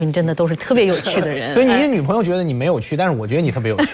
您真的都是特别有趣的人。 所以你的女朋友觉得你没有趣，但是我觉得你特别有趣。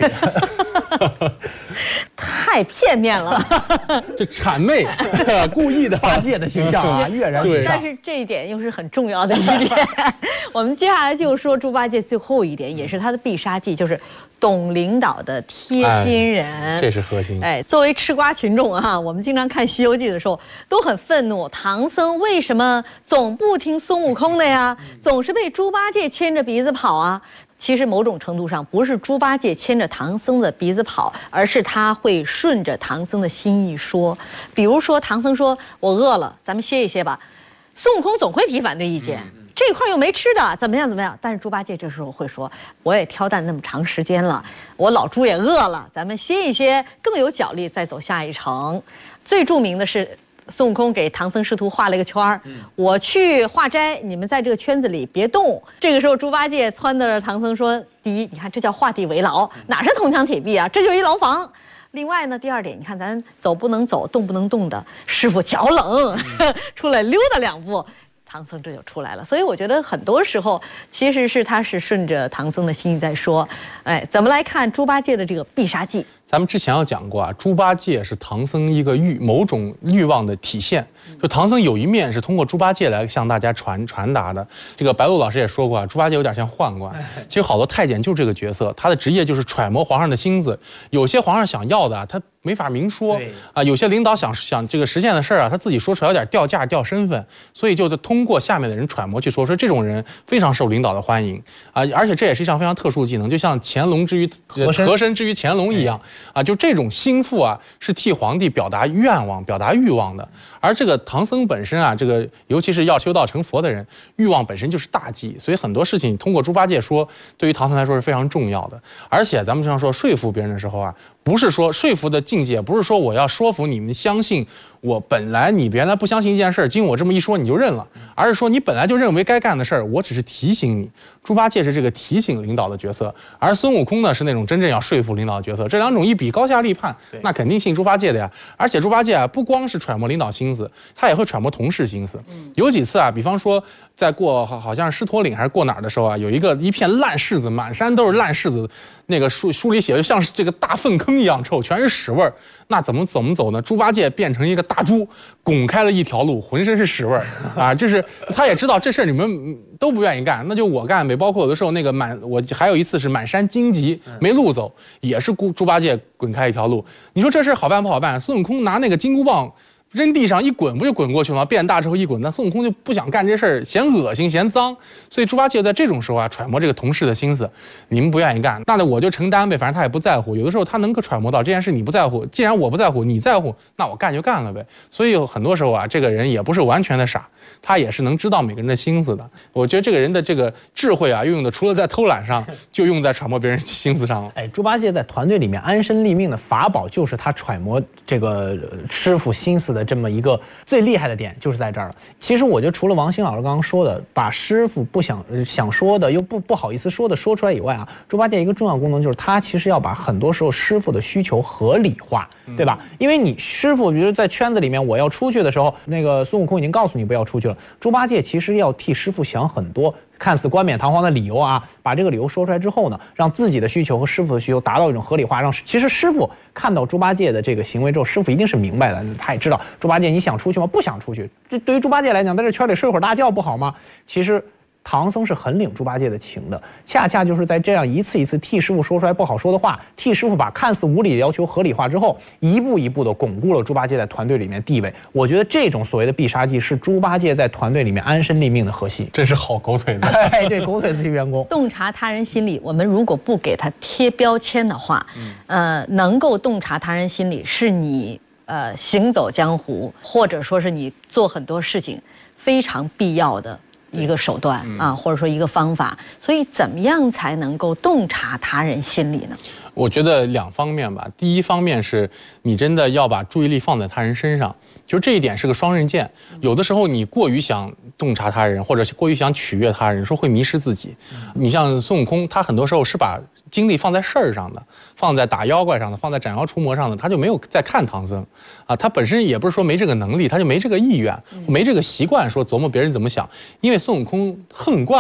太片面了， 这谄媚，故意的八戒的形象啊，跃然纸上。 但是这一点又是很重要的一点。我们接下来就说猪八戒最后一点，也是他的必杀技，就是懂领导的贴心人。 这是核心。 作为吃瓜群众啊，我们经常看《西游记》的时候都很愤怒，唐僧为什么总不听孙悟空的呀？总是被猪八戒牵着鼻子跑啊。其实某种程度上不是猪八戒牵着唐僧的鼻子跑，而是他会顺着唐僧的心意说。比如说唐僧说我饿了，咱们歇一歇吧，孙悟空总会提反对意见，这块又没吃的，怎么样。但是猪八戒这时候会说，我也挑担那么长时间了，我老猪也饿了，咱们歇一歇，更有脚力再走下一程。最著名的是孙悟空给唐僧师徒画了一个圈儿，我去化斋，你们在这个圈子里别动。这个时候猪八戒撺掇着唐僧说，第一，你看这叫画地为牢，哪是铜墙铁壁啊，这就一牢房。另外呢，第二点，你看咱走不能走，动不能动的，师傅脚冷，出来溜达2步，唐僧这就出来了。所以我觉得很多时候其实是他是顺着唐僧的心意在说。怎么来看猪八戒的这个必杀技？ 咱们之前有讲过啊，猪八戒是唐僧一个某种欲望的体现。就唐僧有一面是通过猪八戒来向大家传达的。这个白鹿老师也说过啊，猪八戒有点像宦官。其实好多太监就是这个角色，他的职业就是揣摩皇上的心思。有些皇上想要的啊，他没法明说啊；有些领导想这个实现的事儿啊，他自己说出来有点掉价掉身份，所以就通过下面的人揣摩去说这种人非常受领导的欢迎啊。而且这也是一项非常特殊的技能，就像乾隆之于和珅之于乾隆一样。啊，就这种心腹啊，是替皇帝表达愿望、表达欲望的。而这个唐僧本身啊，这个尤其是要修道成佛的人，欲望本身就是大忌，所以很多事情通过猪八戒说，对于唐僧来说是非常重要的。而且咱们经常说说服别人的时候啊，不是说说服的境界，不是说我要说服你们相信我，本来你原来不相信一件事，经我这么一说你就认了，而是说你本来就认为该干的事儿，我只是提醒你。猪八戒是这个提醒领导的角色，而孙悟空呢是那种真正要说服领导的角色。这两种一比高下立判，那肯定信猪八戒的呀。而且猪八戒啊，不光是揣摩领导心思，他也会揣摩同事心思。有几次啊，比方说在过好像是狮驼岭还是过哪儿的时候啊，有一片烂柿子，满山都是烂柿子，那个书里写的像是这个大粪坑一样臭，全是屎味儿。那怎么走呢？猪八戒变成一个大猪，拱开了一条路，浑身是屎味儿啊！就是他也知道这事儿你们都不愿意干，那就我干呗。包括有的时候那个我还有一次是满山荆棘没路走，也是猪八戒滚开一条路。你说这事好办不好办？孙悟空拿那个金箍棒扔地上一滚，不就滚过去了吗？变大之后一滚，那孙悟空就不想干这事儿，嫌恶心嫌脏，所以猪八戒在这种时候啊，揣摩这个同事的心思，你们不愿意干，那我就承担呗，反正他也不在乎。有的时候他能够揣摩到这件事你不在乎，既然我不在乎，你在乎，那我干就干了呗。所以有很多时候啊，这个人也不是完全的傻，他也是能知道每个人的心思的。我觉得这个人的这个智慧啊，用的除了在偷懒上，就用在揣摩别人心思上了。 猪八戒在团队里面安身立命的法宝，就是他揣摩这个师傅心思的这么一个最厉害的点，就是在这儿了。其实我觉得除了王兴老师刚刚说的，把师傅不想说的又不好意思说的说出来以外啊，猪八戒一个重要功能就是他其实要把很多时候师傅的需求合理化，对吧？因为你师傅比如在圈子里面我要出去的时候，那个孙悟空已经告诉你不要出去了，猪八戒其实要替师傅想很多看似冠冕堂皇的理由啊，把这个理由说出来之后呢，让自己的需求和师傅的需求达到一种合理化，让其实师傅看到猪八戒的这个行为之后，师傅一定是明白的，他也知道猪八戒你想出去吗？不想出去。这对于猪八戒来讲，在这圈里睡会儿大觉不好吗？其实唐僧是很领猪八戒的情的，恰恰就是在这样一次一次替师傅说出来不好说的话，替师傅把看似无理的要求合理化之后，一步一步的巩固了猪八戒在团队里面地位。我觉得这种所谓的必杀技是猪八戒在团队里面安身立命的核心。 真是好狗腿的， 对，狗腿子系员工。 洞察他人心理，我们如果不给他贴标签的话，能够洞察他人心理，是你行走江湖，或者说是你做很多事情非常必要的一个手段啊，或者说一个方法。所以怎么样才能够洞察他人心理呢？ 我觉得2方面吧。第一方面是你真的要把注意力放在他人身上，就是这一点是个双刃剑。有的时候你过于想洞察他人，或者过于想取悦他人，说会迷失自己。你像孙悟空，他很多时候是把精力放在事儿上的，放在打妖怪上的，放在斩妖除魔上的，他就没有在看唐僧啊。他本身也不是说没这个能力，他就没这个意愿，没这个习惯说琢磨别人怎么想。因为孙悟空恨惯了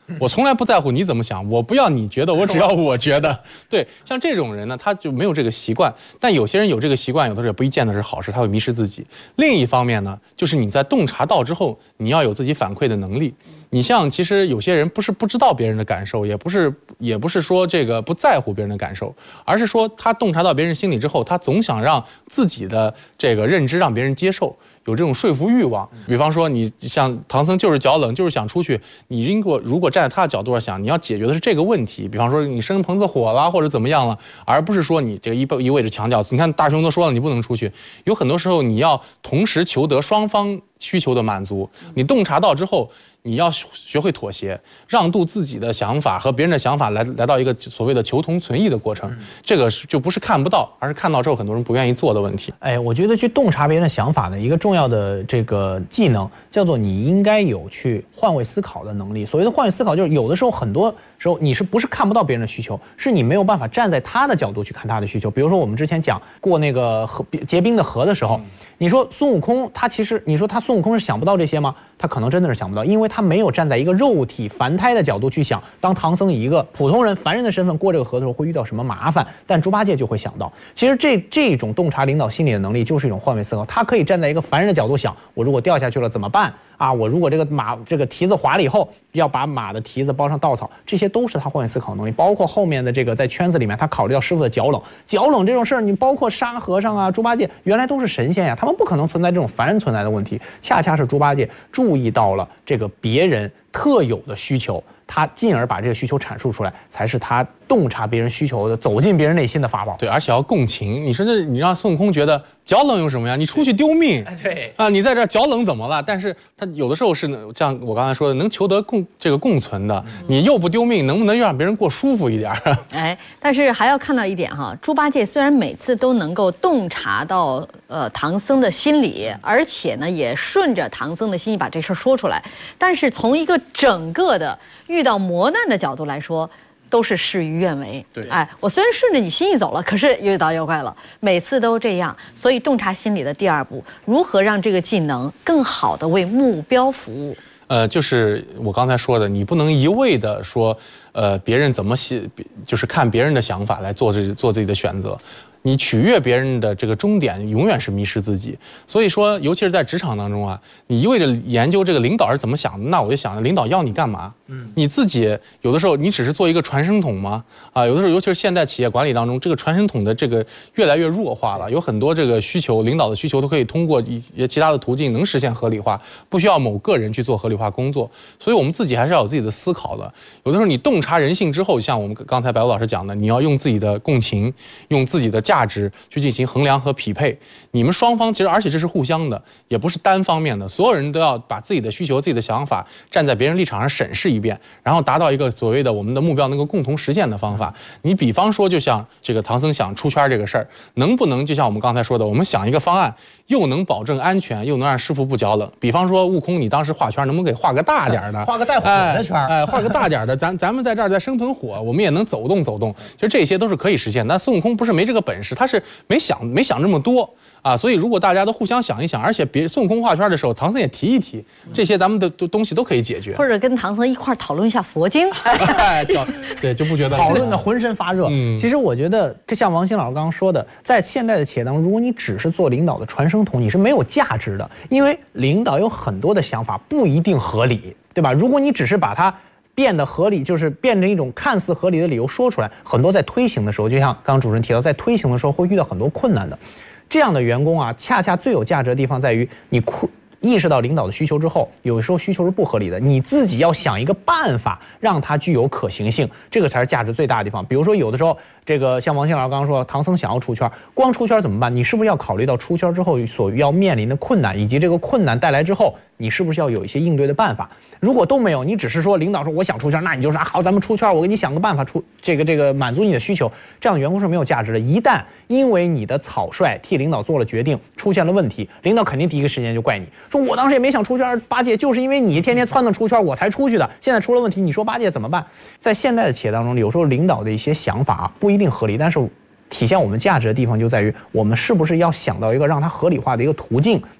我从来不在乎你怎么想，我不要你觉得，我只要我觉得。对，像这种人呢，他就没有这个习惯。但有些人有这个习惯，有的时候也不一见得是好事，他会迷失自己。另一方面呢，就是你在洞察到之后，你要有自己反馈的能力。你像其实有些人不是不知道别人的感受，也不是说这个不在乎别人的感受，而是说他洞察到别人心理之后，他总想让自己的这个认知让别人接受。有这种说服欲望，比方说你像唐僧就是脚冷，就是想出去，你如果站在他的角度上想，你要解决的是这个问题，比方说你生棚子火了或者怎么样了，而不是说你这个一味着强调，你看大雄都说了你不能出去，有很多时候你要同时求得双方需求的满足，你洞察到之后，你要学会妥协，让渡自己的想法和别人的想法来到一个所谓的求同存异的过程，这个就不是看不到，而是看到之后很多人不愿意做的问题。 哎，我觉得去洞察别人的想法呢，一个重要的这个技能叫做你应该有去换位思考的能力。所谓的换位思考，就是有的时候很多时候你不是看不到别人的需求，是你没有办法站在他的角度去看他的需求。比如说我们之前讲过那个结冰的河的时候，你说孙悟空他其实你说他孙悟空是想不到这些吗？他可能真的是想不到，因为他没有站在一个肉体凡胎的角度去想，当唐僧以一个普通人凡人的身份过这个河的时候会遇到什么麻烦，但猪八戒就会想到。其实这种洞察领导心理的能力就是一种换位思考，他可以站在一个凡人的角度想，我如果掉下去了怎么办啊？我如果这个蹄子滑了以后，要把马的蹄子包上稻草，这些都是他换位思考能力。包括后面的这个在圈子里面，他考虑到师傅的脚冷这种事儿，你包括沙和尚啊、猪八戒，原来都是神仙呀，他们不可能存在这种凡人存在的问题。恰恰是猪八戒注意到了这个别人特有的需求，他进而把这个需求阐述出来，才是他洞察别人需求的、走进别人内心的法宝。 对，而且要共情。你说你让孙悟空觉得脚冷有什么呀？你出去丢命。 对啊，你在这脚冷怎么了？但是他有的时候是像我刚才说的，能求得共存的。你又不丢命，能不能让别人过舒服一点？ 哎，但是还要看到一点哈，猪八戒虽然每次都能够洞察到唐僧的心理，而且呢也顺着唐僧的心意把这事儿说出来，但是从一个整个的遇到磨难的角度来说，都是事与愿违。 对， 哎，我虽然顺着你心意走了，可是又到妖怪了，每次都这样。所以洞察心理的第二步，如何让这个技能更好的为目标服务？ 就是我刚才说的，你不能一味的说，别人怎么想，就是看别人的想法来做自己的选择。你取悦别人的这个终点永远是迷失自己。所以说，尤其是在职场当中啊，你一味着研究这个领导是怎么想的，那我就想着领导要你干嘛？你自己有的时候你只是做一个传声筒吗？啊，有的时候尤其是现代企业管理当中，这个传声筒的这个越来越弱化了，有很多这个需求，领导的需求都可以通过一些其他的途径能实现合理化，不需要某个人去做合理化工作。所以我们自己还是要有自己的思考的。有的时候你洞察人性之后，像我们刚才白茹老师讲的，你要用自己的共情，用自己的价值去进行衡量和匹配。你们双方其实，而且这是互相的，也不是单方面的，所有人都要把自己的需求、自己的想法站在别人立场上审视一遍，然后达到一个所谓的我们的目标能够共同实现的方法。你比方说，就像这个唐僧想出圈这个事儿，能不能就像我们刚才说的，我们想一个方案，又能保证安全，又能让师傅不脚冷？比方说，悟空，你当时画圈，能不能给画个大点的， 画个带火的圈？ 画个大点的，咱们在这儿在生盆火，我们也能走动走动。其实这些都是可以实现，但孙悟空不是没这个本事，他是没想这么多啊。所以如果大家都互相想一想，而且孙悟空画圈的时候，唐僧也提一提，这些咱们的东西都可以解决， 或者跟唐僧一块讨论一下佛经， 对，就不觉得讨论的浑身发热。其实我觉得像王鑫老师刚刚说的，在现代的企业当中，如果你只是做领导的传声筒，你是没有价值的，因为领导有很多的想法不一定合理，对吧？如果你只是把它变得合理，就是变成一种看似合理的理由说出来，很多在推行的时候，就像刚刚主持人提到，在推行的时候会遇到很多困难的。这样的员工啊，恰恰最有价值的地方在于你意识到领导的需求之后，有时候需求是不合理的，你自己要想一个办法让它具有可行性，这个才是价值最大的地方。比如说有的时候，这个像王鑫老师刚刚说，唐僧想要出圈，光出圈怎么办？你是不是要考虑到出圈之后所要面临的困难，以及这个困难带来之后，你是不是要有一些应对的办法？如果都没有，你只是说领导说我想出圈，那你就说好，咱们出圈，我给你想个办法这个满足你的需求，这样的员工是没有价值的。一旦因为你的草率替领导做了决定，出现了问题，领导肯定第一个时间就怪你，说我当时也没想出圈，八戒就是因为你天天撺掇出圈，我才出去的，现在出了问题，你说八戒怎么办？在现代的企业当中，有时候领导的一些想法啊不一定合理，但是体现我们价值的地方就在于，我们是不是要想到一个让它合理化的一个途径，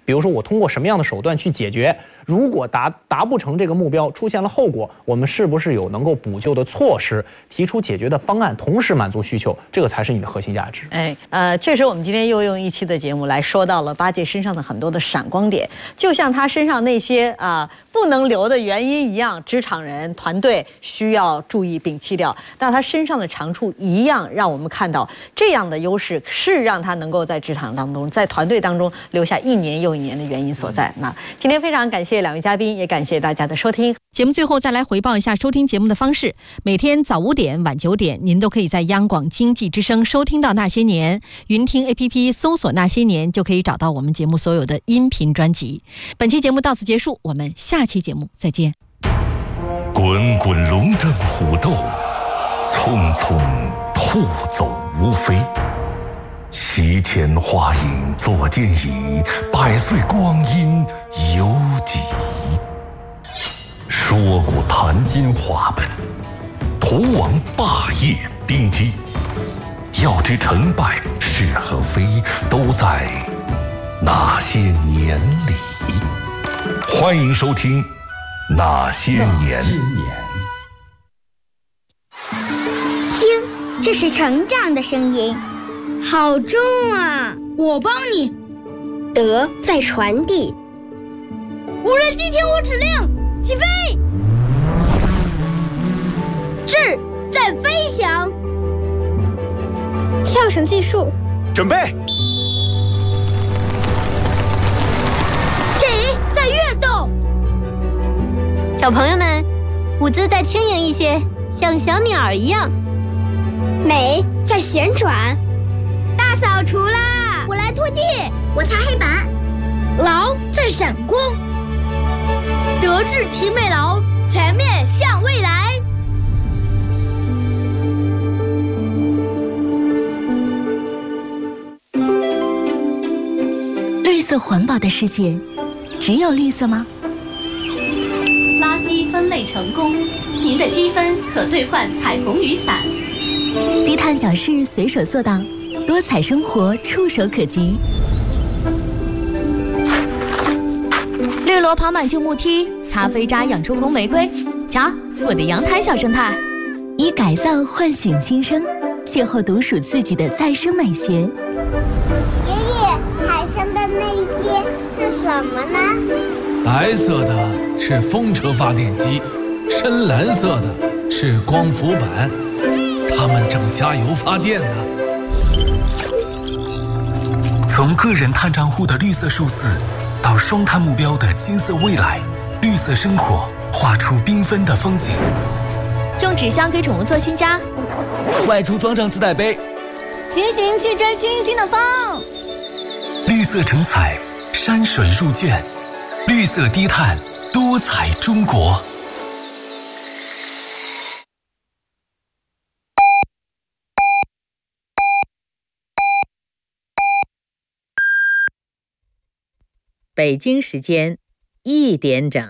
比如说我通过什么样的手段去解决，如果达不成这个目标，出现了后果，我们是不是有能够补救的措施，提出解决的方案，同时满足需求，这个才是你的核心价值。 确实我们今天又用一期的节目来说到了八戒身上的很多的闪光点，就像他身上那些不能留的原因一样，职场人团队需要注意摒弃掉，但他身上的长处一样让我们看到这样的优势是让他能够在职场当中，在团队当中留下1年又1年的原因所在。那今天非常感谢2位嘉宾，也感谢大家的收听。节目最后再来回报一下收听节目的方式，每天早5点晚9点您都可以在央广经济之声收听到那些年，云听 APP 搜索那些年就可以找到我们节目所有的音频专辑。本期节目到此结束，我们下期节目再见。 滚滚龙争虎斗，匆匆兔走无飞，席间花影坐间椅，百岁光阴犹几。说古谈今话本，图王霸业兵机，要知成败是和非，都在那些年里。欢迎收听那些年。 听，这是成长的声音，好重啊！ 我帮你。 德在传递。 无人机听我指令，起飞！智在飞翔。 跳绳计数， 准备。 体在跃动。 小朋友们，舞姿再轻盈一些，像小鸟一样。美在旋转。大扫除啦！ 我来拖地， 我擦黑板。 劳在闪光。德智体美劳，全面向未来。 绿色环保的世界，只有绿色吗？ 垃圾分类成功，您的积分可兑换彩虹雨伞。 低碳小事随手做到，多彩生活触手可及。 绿萝跑满旧木梯，咖啡渣养出红玫瑰。瞧，我的阳台小生态。 以改造唤醒新生，邂逅独属自己的再生美学。 爷爷，海上的那些是什么呢？ 白色的是风车发电机，深蓝色的是光伏板，它们正加油发电呢。 从个人碳账户的绿色数字，到双碳目标的金色未来，绿色生活画出缤纷的风景。 用纸箱给宠物做新家， 外出装上自带杯， 骑行去追清新的风。 绿色成彩，山水入卷，绿色低碳，多彩中国。 北京时间1点整。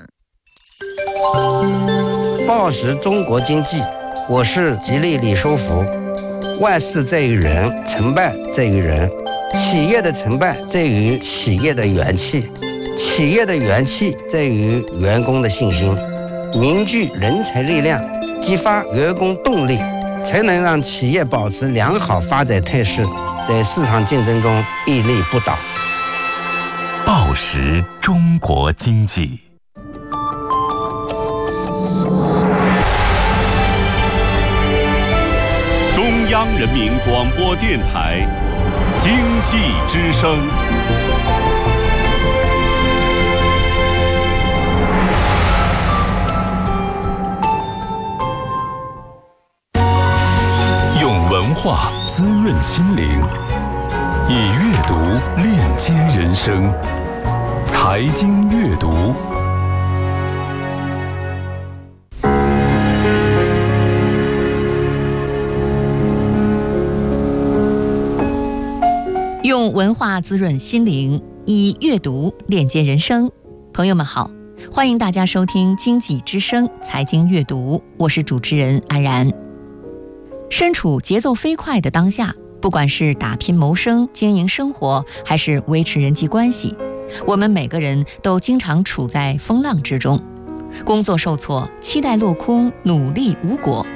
报时中国经济，我是吉利李书福。万事在于人，成败在于人。企业的成败在于企业的元气，企业的元气在于员工的信心。凝聚人才力量，激发员工动力，才能让企业保持良好发展态势，在市场竞争中屹立不倒。 报时中国经济。 中央人民广播电台经济之声。 用文化滋润心灵，以阅读链接人生。财经阅读， 用文化滋润心灵，以阅读链接人生。朋友们好，欢迎大家收听经济之声财经阅读，我是主持人安然。身处节奏飞快的当下，不管是打拼谋生、经营生活，还是维持人际关系， 我们每个人都经常处在风浪之中，工作受挫，期待落空，努力无果，